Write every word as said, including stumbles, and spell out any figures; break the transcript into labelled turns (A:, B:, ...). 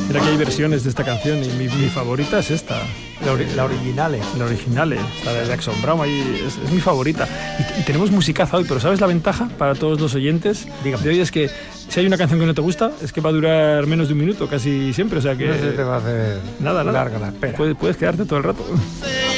A: Mira que hay versiones de esta canción y mi, mi favorita es esta.
B: La, ori- la originale.
A: La original, esta de Jackson Browne, ahí es, es mi favorita. Y, y tenemos musicaza hoy, pero ¿sabes la ventaja para todos los oyentes
B: Dígame.
A: de hoy? Es que si hay una canción que no te gusta, es que va a durar menos de un minuto casi siempre, o sea que...
B: No se te va a hacer
A: Nada, nada.
B: larga la espera.
A: Puedes, puedes quedarte todo el rato.